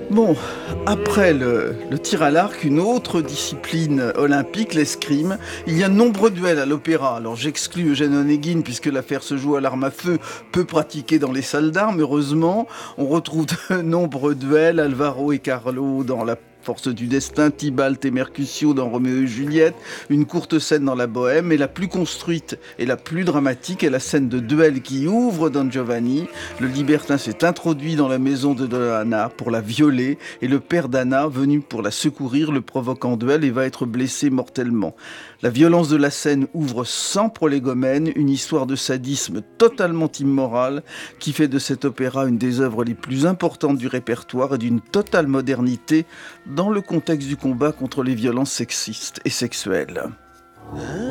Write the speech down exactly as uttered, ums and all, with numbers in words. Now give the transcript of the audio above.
Bon, après le, le tir à l'arc, une autre discipline olympique, l'escrime. Il y a de nombreux duels à l'opéra. Alors j'exclus Eugène Onegin puisque l'affaire se joue à l'arme à feu, peu pratiquée dans les salles d'armes. Heureusement, on retrouve de nombreux duels. Alvaro et Carlo dans La Force du destin, Tybalt et Mercutio dans Roméo et Juliette, une courte scène dans la Bohème, et la plus construite et la plus dramatique est la scène de duel qui ouvre Don Giovanni. Le libertin s'est introduit dans la maison de Donna Anna pour la violer, et le père d'Anna, venu pour la secourir, le provoque en duel et va être blessé mortellement. La violence de la scène ouvre sans prolégomène une histoire de sadisme totalement immorale qui fait de cet opéra une des œuvres les plus importantes du répertoire et d'une totale modernité dans le contexte du combat contre les violences sexistes et sexuelles.